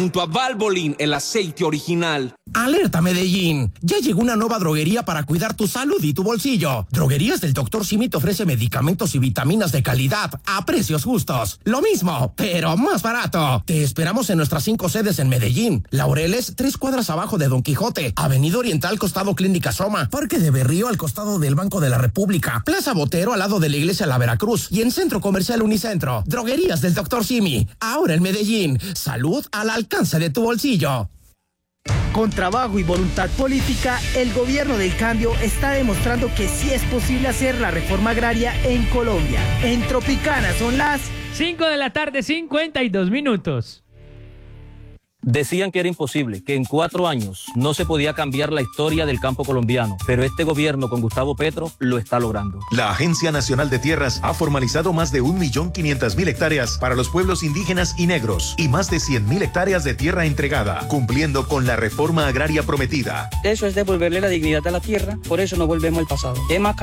Junto a Valvoline, el aceite original. ¡Alerta, Medellín! Ya llegó una nueva droguería para cuidar tu salud y tu bolsillo. Droguerías del Dr. Simi te ofrece medicamentos y vitaminas de calidad a precios justos. Lo mismo, pero más barato. Te esperamos en nuestras 5 sedes en Medellín. Laureles, 3 cuadras abajo de Don Quijote. Avenida Oriental, costado Clínica Soma. Parque de Berrío, al costado del Banco de la República. Plaza Botero, al lado de la Iglesia La Veracruz. Y en Centro Comercial Unicentro. Droguerías del Dr. Simi. Ahora en Medellín. Salud al alcance de tu bolsillo. Con trabajo y voluntad política, el gobierno del cambio está demostrando que sí es posible hacer la reforma agraria en Colombia. En Tropicana son las 5 de la tarde, 52 minutos. Decían que era imposible, que en 4 años no se podía cambiar la historia del campo colombiano, pero este gobierno con Gustavo Petro lo está logrando. La Agencia Nacional de Tierras ha formalizado más de 1.500.000 hectáreas para los pueblos indígenas y negros y más de 100.000 hectáreas de tierra entregada, cumpliendo con la reforma agraria prometida. Eso es devolverle la dignidad a la tierra, por eso no volvemos al pasado.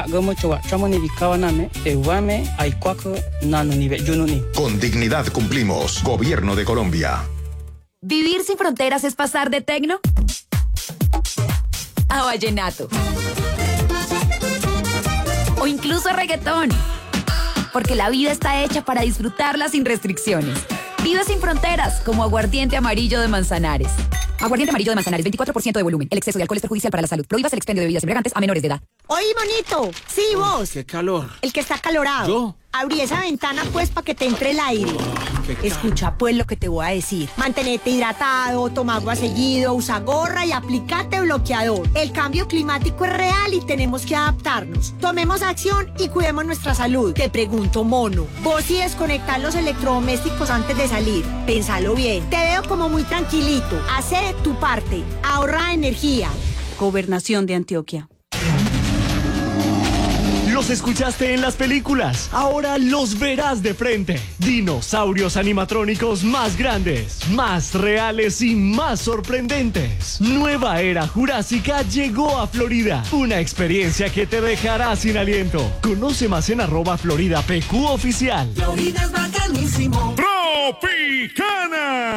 Con dignidad cumplimos. Gobierno de Colombia. ¿Vivir sin fronteras es pasar de tecno a vallenato? O incluso reggaetón. Porque la vida está hecha para disfrutarla sin restricciones. Vive sin fronteras, como Aguardiente Amarillo de Manzanares. Aguardiente Amarillo de Manzanares, 24% de volumen. El exceso de alcohol es perjudicial para la salud. Prohíbas el expendio de bebidas embriagantes a menores de edad. Oye, bonito. Sí, vos. ¡Qué calor! El que está acalorado. ¿Yo? Abrí esa ventana, pues, para que te entre el aire. Escucha, pues, lo que te voy a decir. Mantenete hidratado, toma agua seguido, usa gorra y aplicate bloqueador. El cambio climático es real y tenemos que adaptarnos. Tomemos acción y cuidemos nuestra salud. Te pregunto, mono, vos sí desconectás los electrodomésticos antes de salir. Pénsalo bien. Te veo como muy tranquilito. Hacé tu parte. Ahorra energía. Gobernación de Antioquia. Los escuchaste en las películas, ahora los verás de frente. Dinosaurios animatrónicos más grandes, más reales y más sorprendentes. Nueva era jurásica llegó a Florida. Una experiencia que te dejará sin aliento. Conoce más en @FloridaPQ oficial. Florida es bacanísimo. Tropicana.